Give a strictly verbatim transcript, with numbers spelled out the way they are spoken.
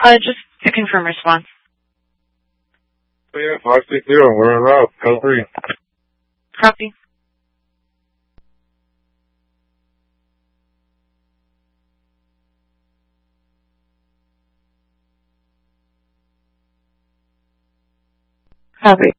Uh, just to confirm response. So yeah, five six zero, we're en route, code three. Copy. Copy.